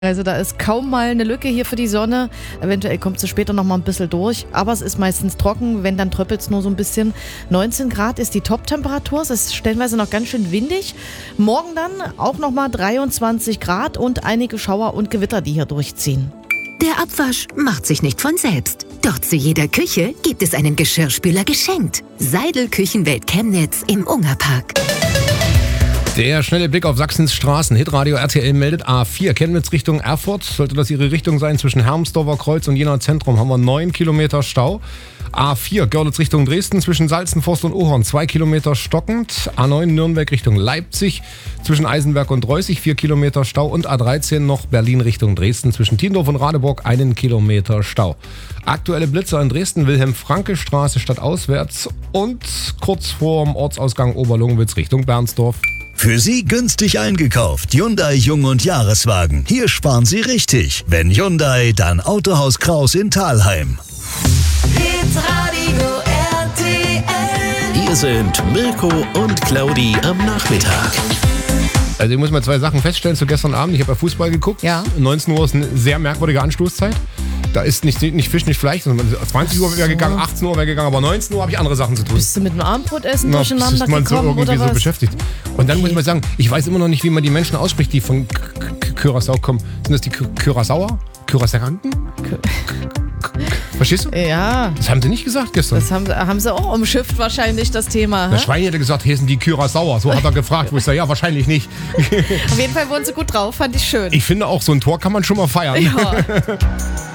Also da ist kaum mal eine Lücke hier für die Sonne. Eventuell kommt sie später noch mal ein bisschen durch. Aber es ist meistens trocken, wenn, dann tröppelt es nur so ein bisschen. 19 Grad ist die Top-Temperatur. Es ist stellenweise noch ganz schön windig. Morgen dann auch noch mal 23 Grad und einige Schauer und Gewitter, die hier durchziehen. Der Abwasch macht sich nicht von selbst. Doch zu jeder Küche gibt es einen Geschirrspüler geschenkt. Seidel Küchenwelt Chemnitz im Ungerpark. Der schnelle Blick auf Sachsens Straßen. Hitradio RTL meldet A4 Chemnitz Richtung Erfurt. Sollte das Ihre Richtung sein, zwischen Hermsdorfer Kreuz und Jena Zentrum haben wir 9 Kilometer Stau. A4 Görlitz Richtung Dresden zwischen Salzenforst und Ohorn 2 Kilometer stockend. A9 Nürnberg Richtung Leipzig zwischen Eisenberg und Reußig 4 Kilometer Stau. Und A13 noch Berlin Richtung Dresden zwischen Tiendorf und Radeburg 1 Kilometer Stau. Aktuelle Blitzer in Dresden, Wilhelm-Franke-Straße stadtauswärts und kurz vorm Ortsausgang Oberlungwitz Richtung Bernsdorf. Für Sie günstig eingekauft. Hyundai Jung- und Jahreswagen. Hier sparen Sie richtig. Wenn Hyundai, dann Autohaus Kraus in Thalheim. Hitradio RTL. Hier sind Mirko und Claudi am Nachmittag. Also ich muss mal zwei Sachen feststellen zu gestern Abend. Ich habe ja Fußball geguckt. Ja. 19 Uhr ist eine sehr merkwürdige Anstoßzeit. Da ist nicht Fisch, nicht Fleisch. 20 Uhr wäre gegangen, 18 Uhr wäre gegangen, aber 19 Uhr habe ich andere Sachen zu tun. Bist du mit einem Abendbrotessen Na, durcheinander ist man so gekommen irgendwie oder so was? beschäftigt. Und dann muss ich mal sagen, ich weiß immer noch nicht, wie man die Menschen ausspricht, die von Curaçao kommen. Sind das die Curaçaoer? Curaçaoanten? Verstehst du? Ja, Das haben sie nicht gesagt gestern. das haben sie auch umschifft wahrscheinlich, das Thema. Der hä? Schwein hätte gesagt, hier sind die Curaçaoer. So hat er gefragt. Wo ich sage, ja, wahrscheinlich nicht. Auf jeden Fall wurden sie gut drauf, fand ich schön. Ich finde auch, so ein Tor kann man schon mal feiern. Ja.